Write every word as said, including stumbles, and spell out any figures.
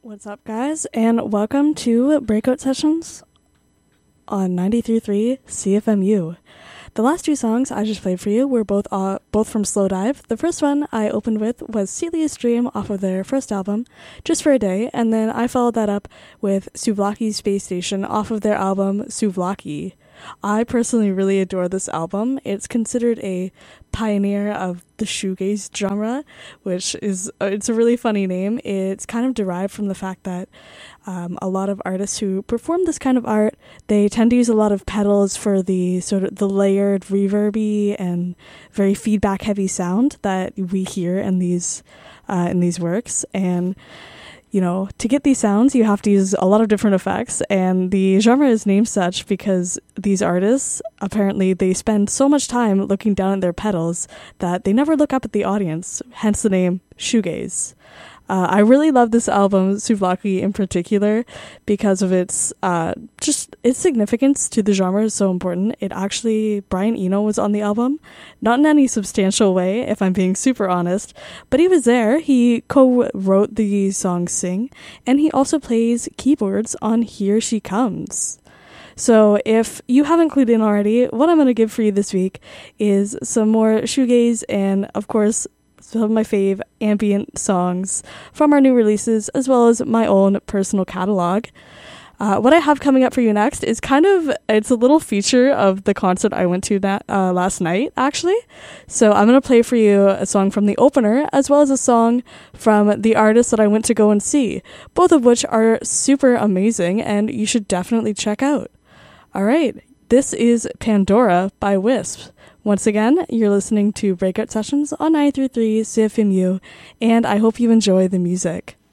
What's up, guys, and welcome to Breakout Sessions on ninety-three point three C F M U. The last two songs I just played for you were both uh, both from Slowdive. The first one I opened with was Celia's Dream off of their first album, Just for a Day, and then I followed that up with Souvlaki Space Station off of their album Souvlaki. I personally really adore this album. It's considered a pioneer of the shoegaze genre, which is uh, it's a really funny name. It's kind of derived from the fact that um, a lot of artists who perform this kind of art, they tend to use a lot of pedals for the sort of the layered, reverby and very feedback heavy sound that we hear in these uh, in these works. And you know, to get these sounds, you have to use a lot of different effects, and the genre is named such because these artists, apparently, they spend so much time looking down at their pedals that they never look up at the audience, hence the name shoegaze. Uh, I really love this album, Souvlaki in particular, because of its uh, just its significance to the genre is so important. It actually, Brian Eno was on the album, not in any substantial way, if I'm being super honest, but he was there. He co-wrote the song Sing, and he also plays keyboards on Here She Comes. So if you haven't clued in already, what I'm going to give for you this week is some more shoegaze and, of course, some of my fave ambient songs from our new releases, as well as my own personal catalog. Uh, what I have coming up for you next is kind of, it's a little feature of the concert I went to that uh, last night, actually. So I'm going to play for you a song from the opener, as well as a song from the artist that I went to go and see, both of which are super amazing and you should definitely check out. All right, this is Pandora by Wisp. Once again, you're listening to Breakout Sessions on ninety-three point three C F M U, and I hope you enjoy the music.